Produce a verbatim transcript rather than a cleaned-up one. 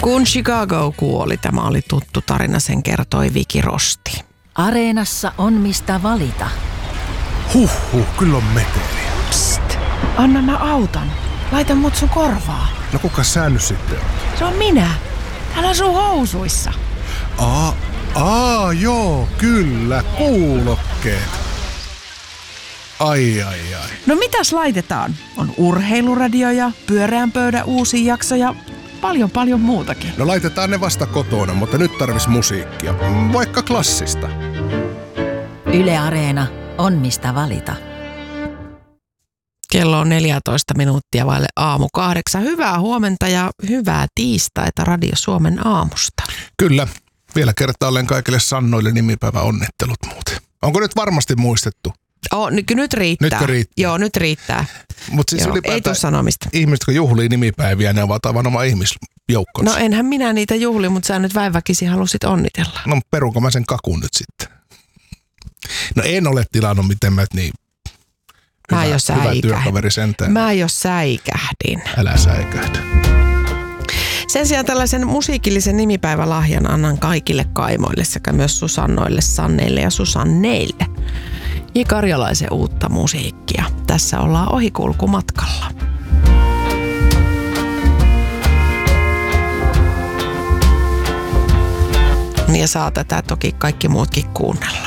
Kun Chicago kuoli, tämä oli tuttu tarina, sen kertoi Viki Rosti. Areenassa on mistä valita. Huhhuh, kyllä on meteliä. Psst, anna mä autan. Laita mut sun korvaa. No kuka sä nyt sitten on? Se on minä. Täällä sun housuissa. Aa, aa, joo, kyllä, kuulokkeet. Ai, ai, ai. No mitäs laitetaan? On urheiluradio ja pyöreän pöydän uusi jakso ja paljon paljon muutakin. No laitetaan ne vasta kotona, mutta nyt tarvis musiikkia. Vaikka klassista. Yle Areena on mistä valita. Kello on neljätoista minuuttia vaille aamu kahdeksan. Hyvää huomenta ja hyvää tiistaita Radio Suomen aamusta. Kyllä. Vielä kertaalleen kaikille Sannoille nimipäivä onnittelut muuten. Onko nyt varmasti muistettu? Oh, nyt, nyt riittää. Nytkö riittää? Joo, nyt riittää. Mut siis Joo, ei tuu sanomista. Ihmiset, kun juhlii nimipäiviä, ne ovat aivan oma ihmisjoukkonsa. No enhän minä niitä juhli, mutta sä nyt väiväkisi halusit onnitella. No perunko mä sen kakun nyt sitten? No en ole tilannut miten mä niin Mä hyvä, jo hyvä työkaveri sentään. Mä jo säikähdin. Älä säikähdä. Sen sijaan tällaisen musiikillisen nimipäivälahjan annan kaikille kaimoille sekä myös Susannoille, Sanneille ja Susanneille. Ja Karjalaisen uutta musiikkia. Tässä ollaan ohikulkumatkalla. Ja saa tätä toki kaikki muutkin kuunnella.